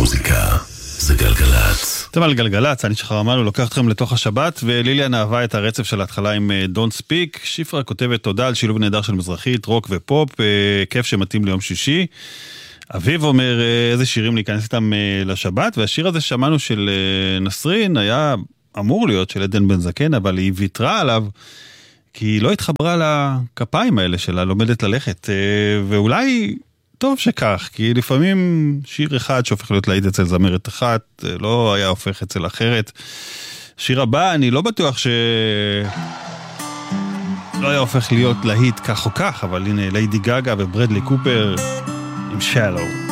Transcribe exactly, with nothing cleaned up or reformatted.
מוזיקה זה גלגלץ. אתם על גלגלץ, אני שחרמנו לוקח אתכם לתוך השבת, וליליאן אהבה את הרצף של ההתחלה עם Don't Speak. שפרה כותבת תודה על שילוב נהדר של מזרחית, רוק ופופ, כיף שמתאים ליום שישי. אביב אומר איזה שירים להיכנס איתם לשבת, והשיר הזה שמענו של נסרין היה אמור להיות של עדן בן זקן, אבל היא ויתרה עליו, כי היא לא התחברה לכפיים האלה שלה, לומדת ללכת, ואולי טוב שכך, כי לפעמים שיר אחד שהופך להיות להיט אצל זמרת אחת, לא היה הופך אצל אחרת. שיר הבא, אני לא בטוח ש... לא היה הופך להיות להיט כך או כך, אבל הנה, ליידי גגה וברדלי קופר עם שלו.